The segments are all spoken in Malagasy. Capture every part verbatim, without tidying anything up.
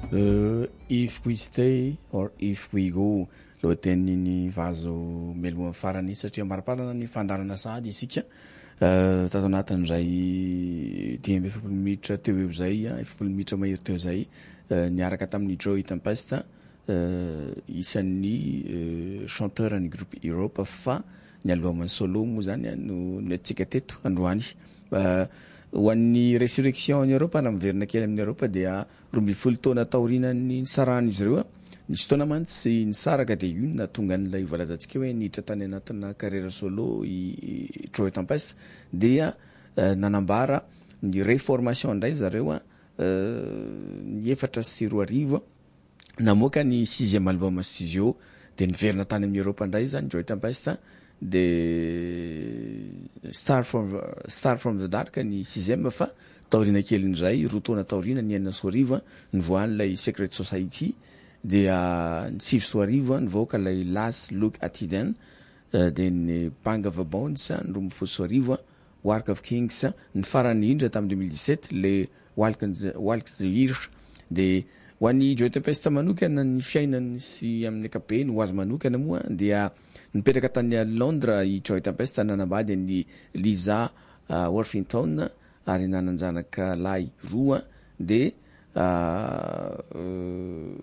Uh, if we stay or if we go lohateniny vazo melomoa farany satria maripalana ny fandarana sady isika uh, tato anatin'izay dimy amby efapolo minitra teo eo zay efapolo minitra mahery teo zay uh, niaraka tamin'ny Joey Tempest uh, isan'ny uh, chanteur ny groupe Europe fa ny album solo moa zany no netsika teto androany uh, ho an'ny resurrection ny Europa na miverina kely amin'ny Europa dia roa ambin'ny folo taona taorian'ny nisarahana izy ireo nisy taona mantsy nisaraka dia io na tonga n'ilay voalazantsika hoe niditra tany anatina carrière solo i Joey Tempest dia uh, nanambara ny reformation indray zareo uh, ny efatra sy roa arivo namoaka ny sixième album studio dia niverina tany amin'ny Europa indray zany Joey Tempest de Star from Star from the Dark ny sixième fa taorina kely nizay roa taona taorina ny enina sy arivo nivoahan lay Secret Society dia ny sivy sy arivo nivoaka lay Last Look at Eden uh, de ny Bang of the Bones ny roa ambin'ny folo sy arivo Walk of Kings ny farany indra tamin'ny deux mille dix-sept le Walk the Walk the Hirsch de ho an'ny Joey Tempest manokana ny fiainany sy amin'ny ankapobeny ho azy manokana moa dia nipetraka tany Londres i Joey Tempest nanambady ny Lisa uh, Worthington ary nananjanaka lahy roa de uh, uh,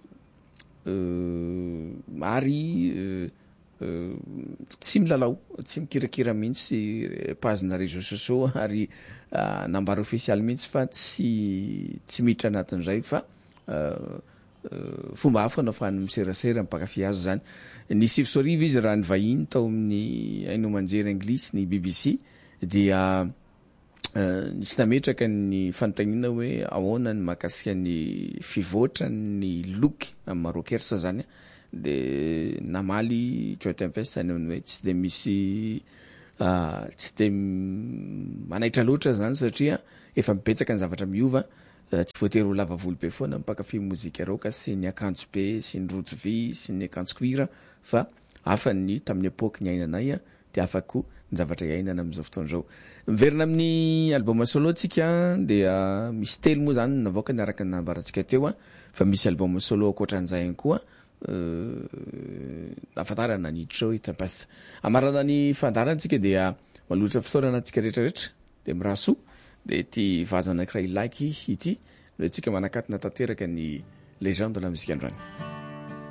uh, ary uh, uh, tsy milalao tsy mikirakira mihitsy pagina réseaux sociaux ary uh, nambara official mihitsy fa tsy tsy miditra anatin'izay fa uh, Uh, fomba hafa na fany miserasera mipakafy azy zany ny sivy sy arivo izy raha ny vahiny tao amin'ny haino manjery anglisy ny B B C dia uh, nisy nametraka ny fanontaniana hoe ahoana ny mahakasika ny fivoatra ny look amin'ny marokersa zany de namaly Joey Tempest any amin'ny hoe tsy de misy uh, tsy de manaitra loatra zany satria efa mipetsaka ny zavatra miova tsy voatery ho lava volo be foana mpakafy mozika roka sy ny akanjo be sy ny rojo vy sy ny akanjo cuir fa hafa ny tamin'ny epoque ny ainanay dia hafa koa ny zavatra iainana amin'izao fotoana izao miverina amin'ny album solo tsika dia misy telo moa zany navoaka niaraka nambarantsika teo fa misy album solo ankoatran'izay ihany koa afantarana ny Joey Tempest amarana ny fandarantsika dia malotra fotoana antsika rehetrarehetra dia mirahasoa de ty vazana anankiray like ity no antsika manakatina tanteraka ny légende de la musique androany